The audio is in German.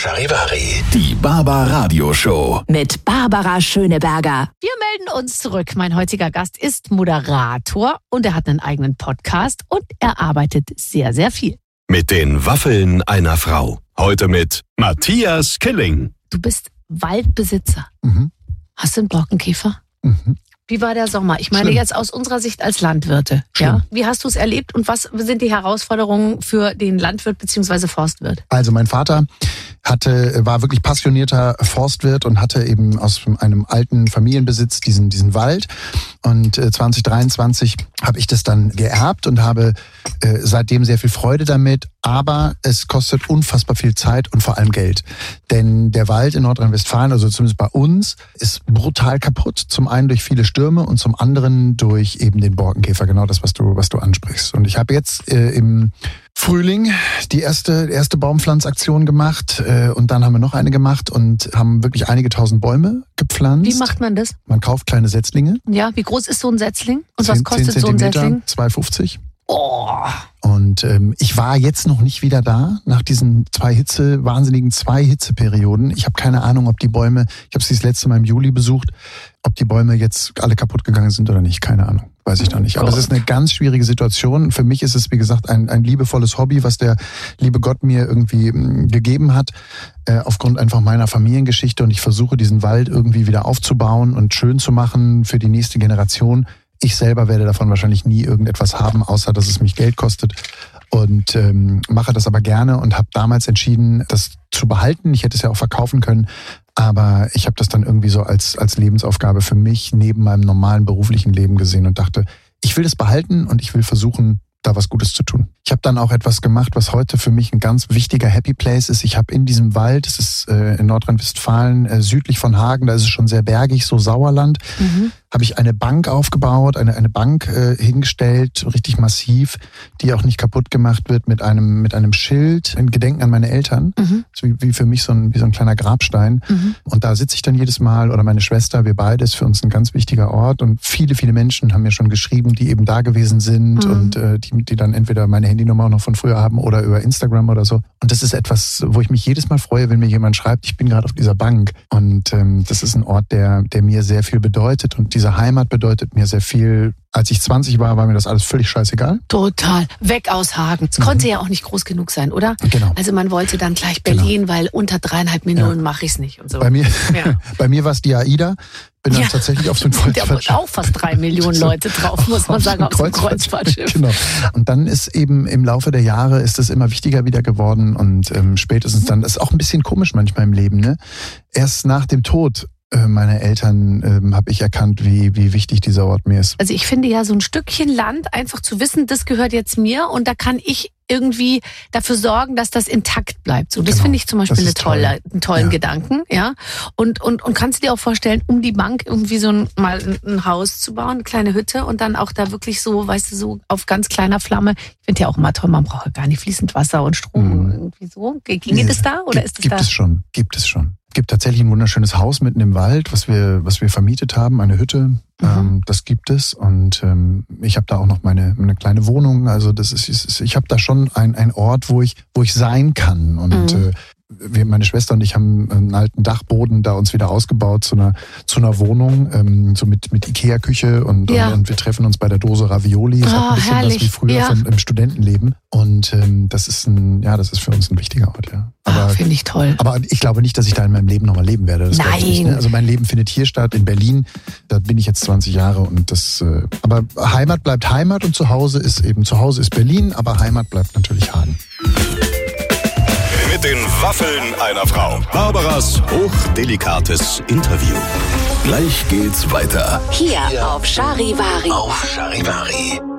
Charivari. Die Barbara Show. Mit Barbara Schöneberger. Wir melden uns zurück. Mein heutiger Gast ist Moderator und er hat einen eigenen Podcast und er arbeitet sehr, sehr viel. Mit den Waffeln einer Frau. Heute mit Matthias Killing. Du bist Waldbesitzer. Hast du einen Borkenkäfer? Wie war der Sommer? Ich meine jetzt aus unserer Sicht als Landwirte. Ja? Wie hast du es erlebt und was sind die Herausforderungen für den Landwirt bzw. Forstwirt? Also mein Vater war wirklich passionierter Forstwirt und hatte eben aus einem alten Familienbesitz diesen Wald. Und 2023 habe ich das dann geerbt und habe seitdem sehr viel Freude damit. Aber es kostet unfassbar viel Zeit und vor allem Geld. Denn der Wald in Nordrhein-Westfalen, also zumindest bei uns, ist brutal kaputt. Zum einen durch viele Stürme und zum anderen durch eben den Borkenkäfer. Genau das, was du ansprichst. Und ich habe jetzt im Frühling die erste Baumpflanzaktion gemacht und dann haben wir noch eine gemacht und haben wirklich einige tausend Bäume gepflanzt. Wie macht man das? Man kauft kleine Setzlinge. Ja, wie groß ist so ein Setzling? Und was kostet so ein Setzling? 2,50. Oh. Und ich war jetzt noch nicht wieder da, nach diesen zwei Hitzeperioden. Ich habe keine Ahnung, ob die Bäume, ich habe sie das letzte Mal im Juli besucht, ob die Bäume jetzt alle kaputt gegangen sind oder nicht, keine Ahnung. Weiß ich noch nicht. Aber es ist eine ganz schwierige Situation. Für mich ist es, wie gesagt, ein liebevolles Hobby, was der liebe Gott mir irgendwie gegeben hat, aufgrund einfach meiner Familiengeschichte. Und ich versuche, diesen Wald irgendwie wieder aufzubauen und schön zu machen für die nächste Generation. Ich selber werde davon wahrscheinlich nie irgendetwas haben, außer dass es mich Geld kostet. Und mache das aber gerne und habe damals entschieden, das zu behalten. Ich hätte es ja auch verkaufen können. Aber ich habe das dann irgendwie so als Lebensaufgabe für mich neben meinem normalen beruflichen Leben gesehen und dachte, ich will das behalten und ich will versuchen, da was Gutes zu tun. Ich habe dann auch etwas gemacht, was heute für mich ein ganz wichtiger Happy Place ist. Ich habe in diesem Wald, es ist in Nordrhein-Westfalen, südlich von Hagen, da ist es schon sehr bergig, so Sauerland, habe ich eine Bank aufgebaut, eine Bank hingestellt, richtig massiv, die auch nicht kaputt gemacht wird, mit einem Schild in Gedenken an meine Eltern. So wie für mich so ein kleiner Grabstein. Und da sitze ich dann jedes Mal, oder meine Schwester, wir beide, ist für uns ein ganz wichtiger Ort. Und viele, viele Menschen haben mir schon geschrieben, die eben da gewesen sind und die dann entweder meine Handynummer auch noch von früher haben oder über Instagram oder so. Und das ist etwas, wo ich mich jedes Mal freue, wenn mir jemand schreibt, ich bin gerade auf dieser Bank. Und das ist ein Ort, der mir sehr viel bedeutet. Und diese Heimat bedeutet mir sehr viel. Als ich 20 war mir das alles völlig scheißegal. Total. Weg aus Hagen. Es konnte ja auch nicht groß genug sein, oder? Genau. Also man wollte dann gleich Berlin, weil unter 3,5 Millionen mache ich es nicht und so. Bei mir war es die AIDA. Bin dann tatsächlich auf so ein Kreuzfahrtschiff. Da auch fast 3 Millionen Leute drauf, muss man sagen, auf so ein Kreuzfahrtschiff. Genau. Und dann ist eben im Laufe der Jahre ist es immer wichtiger wieder geworden und spätestens dann, das ist auch ein bisschen komisch manchmal im Leben, ne? Erst nach dem Tod meiner Eltern habe ich erkannt, wie wichtig dieser Ort mir ist. Also ich finde ja so ein Stückchen Land, einfach zu wissen, das gehört jetzt mir und da kann ich irgendwie dafür sorgen, dass das intakt bleibt. So, das finde ich zum Beispiel einen tollen Gedanken, ja. Und kannst du dir auch vorstellen, um die Bank irgendwie mal ein Haus zu bauen, eine kleine Hütte und dann auch da wirklich so, weißt du, so auf ganz kleiner Flamme. Ich finde ja auch immer toll, man braucht ja gar nicht fließend Wasser und Strom irgendwie so. Ginge das da oder ist das da? Gibt es schon. Es gibt tatsächlich ein wunderschönes Haus mitten im Wald, was wir vermietet haben, eine Hütte. Das gibt es und ich habe da auch noch meine kleine Wohnung. Also ich habe da schon ein Ort, wo ich sein kann. Und meine Schwester und ich haben einen alten Dachboden da uns wieder ausgebaut zu einer Wohnung, so mit Ikea-Küche und wir treffen uns bei der Dose Ravioli. Das hat ein bisschen was wie früher im Studentenleben. Und das ist für uns ein wichtiger Ort, ja. Finde ich toll. Aber ich glaube nicht, dass ich da in meinem Leben nochmal leben werde. Das Nein. nicht, ne? Also mein Leben findet hier statt, in Berlin. Da bin ich jetzt 20 Jahre und aber Heimat bleibt Heimat und Zuhause ist Berlin, aber Heimat bleibt natürlich Hagen. Mit den Waffeln einer Frau. Barbaras hochdelikates Interview. Gleich geht's weiter. Hier auf Charivari. Auf Charivari.